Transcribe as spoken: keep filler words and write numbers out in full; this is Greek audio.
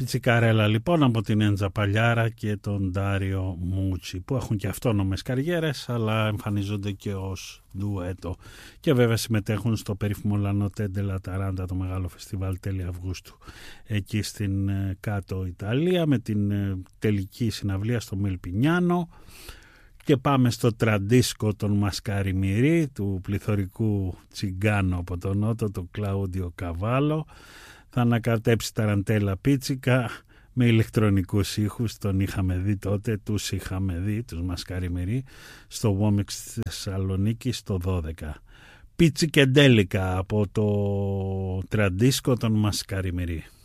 Πιτσικαρέλα λοιπόν από την Έντζα Παλιάρα και τον Ντάριο Μούτσι, που έχουν και αυτόνομες καριέρες αλλά εμφανίζονται και ως ντουέτο και βέβαια συμμετέχουν στο περίφημο Λανοτέ ντελα Ταράντα, το μεγάλο φεστιβάλ τέλη Αυγούστου εκεί στην κάτω Ιταλία, με την τελική συναυλία στο Μιλπινιάνο. Και πάμε στο τραντίσκο των Μασκαριμιρί, του πληθωρικού τσιγκάνο από τον Νότο, τον Κλαούντιο Καβάλο. Θα ανακατέψει ταραντέλα πίτσικα με ηλεκτρονικούς ήχους. Τον είχαμε δει τότε, τους είχαμε δει, τους Μασκαριμιρί, στο Womex Θεσσαλονίκη στο δώδεκα. Πίτσικεντέλικα από το τραντίσκο των Μασκαριμιρί.